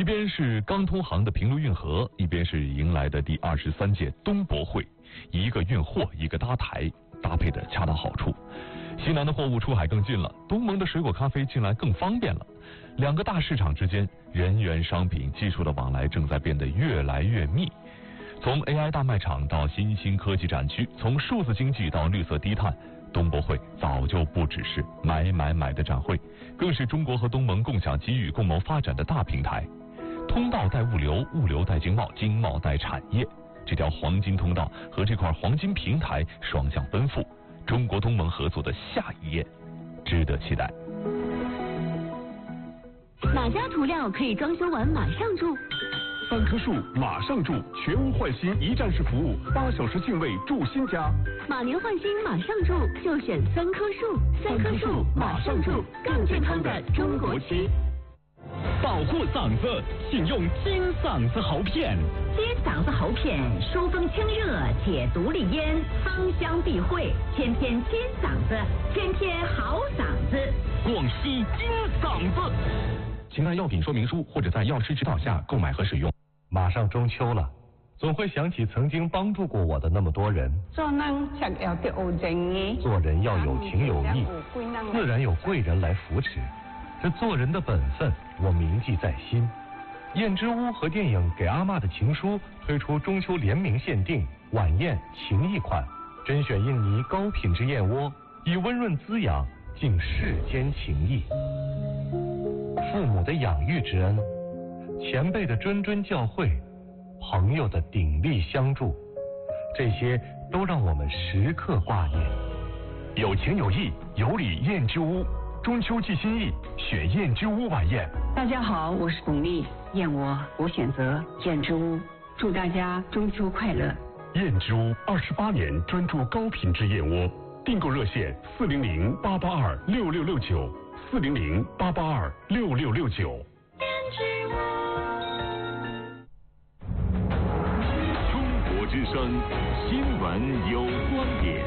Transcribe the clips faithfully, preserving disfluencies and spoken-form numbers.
一边是刚通航的平陆运河，一边是迎来的第二十三届东博会，一个运货，一个搭台，搭配的恰到好处。西南的货物出海更近了，东盟的水果咖啡进来更方便了。两个大市场之间，人员、商品、技术的往来正在变得越来越密。从 A I 大卖场到新兴科技展区，从数字经济到绿色低碳，东博会早就不只是买买买的展会，更是中国和东盟共享机遇、共谋发展的大平台。通道带物流，物流带经贸，经贸带产业，这条黄金通道和这块黄金平台双向奔赴，中国东盟合作的下一页值得期待。 哪家涂料可以装修完马上住？ 三棵树马上住，全屋换新一站式服务，八小时净位住新家。 马年换新马上住，就选三棵树。三棵树马上住，更健康的中国区。 保护嗓子，请用金嗓子喉片。 金嗓子喉片，疏风清热，解毒利咽，芳香避秽，天天金嗓子，天天好嗓子。 广西金嗓子。 请看药品说明书或者在药师指导下购买和使用。 马上中秋了，总会想起曾经帮助过我的那么多人。 做人才要有傲正， 做人要有情有义，自然有贵人来扶持。这做人的本分，我铭记在心。燕之屋和电影《给阿嬷的情书》推出中秋联名限定晚宴情谊款，甄选印尼高品质燕窝，以温润滋养敬世间情谊。父母的养育之恩，前辈的谆谆教诲，朋友的鼎力相助，这些都让我们时刻挂念。 有情有义，有礼燕之屋。中秋寄心意，选燕之屋晚宴。 大家好，我是巩俐，燕窝我选择燕之屋，祝大家中秋快乐。 燕之屋二十八年专注高品质燕窝，订购热线四零零八八二六六六九，四零零八八二六六六九。 中国之声新闻有观点。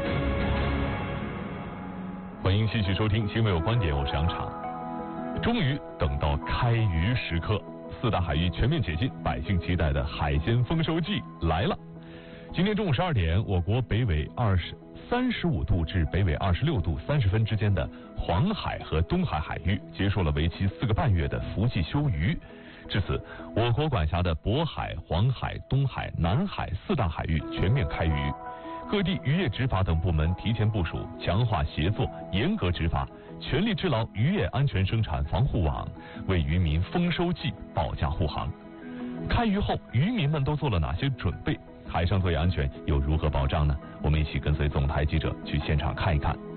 欢迎继续收听新闻有观点，我是杨昶。终于等到开渔时刻，四大海域全面解禁，百姓期待的海鲜丰收季来了。今天中午十二点，我国北纬二十三十五度至北纬二十六度三十分之间的黄海和东海海域结束了为期四个半月的伏季休渔。至此，我国管辖的渤海、黄海、东海、南海四大海域全面开渔。各地渔业执法等部门提前部署，强化协作，严格执法，全力织牢渔业安全生产防护网，为渔民丰收季保驾护航。开渔后，渔民们都做了哪些准备？海上作业安全又如何保障呢？我们一起跟随总台记者去现场看一看。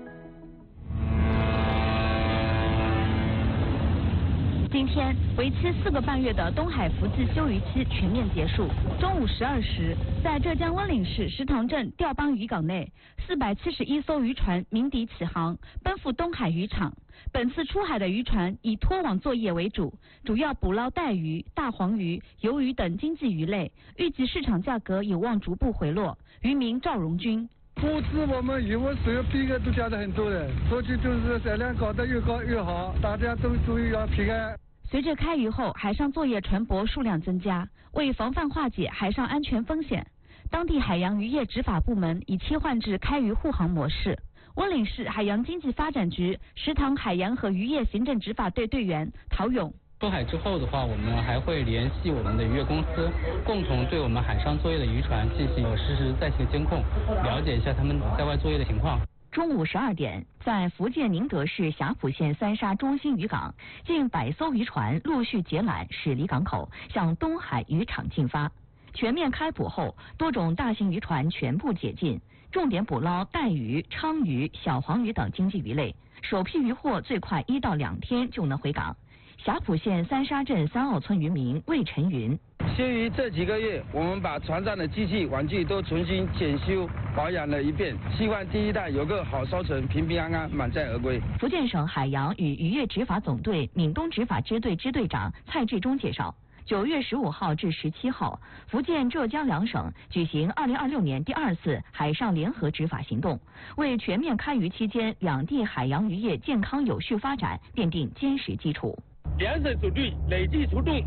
今天为期四个半月的东海伏季休渔期全面结束。中午十二时，在浙江温岭市石塘镇钓帮渔港内，四百七十一艘渔船鸣笛起航，奔赴东海渔场。本次出海的渔船以拖网作业为主，主要捕捞带鱼、大黄鱼、鱿鱼等经济鱼类，预计市场价格有望逐步回落。渔民赵荣军。 估值我们渔获所有批个都加的很多的，所以就是产量搞得越高越好，大家都注意要平安。 随着开渔后，海上作业船舶数量增加，为防范化解海上安全风险，当地海洋渔业执法部门已切换至开渔护航模式。温岭市海洋经济发展局石塘海洋和渔业行政执法队队员陶勇。 出海之后的话，我们还会联系我们的渔业公司，共同对我们海上作业的渔船进行实时在线监控，了解一下他们在外作业的情况。 中午十二点，在福建宁德市霞浦县三沙中心渔港，近百艘渔船陆续结缆驶离港口，向东海渔场进发。全面开捕后，多种大型渔船全部解禁，重点捕捞带鱼、鲳鱼、小黄鱼等经济鱼类，首批渔获最快一到两天就能回港。霞浦县三沙镇三澳村渔民魏晨云： 休渔这几个月，我们把船上的机器玩具都重新检修保养了一遍，希望第一代有个好收成，平平安安，满载而归。 福建省海洋与渔业执法总队闽东执法支队支队长蔡志忠介绍，九月十五号至十七号，福建、浙江两省举行二零二六年第二次海上联合执法行动，为全面开渔期间两地海洋渔业健康有序发展奠定坚实基础。 两省总队累计出动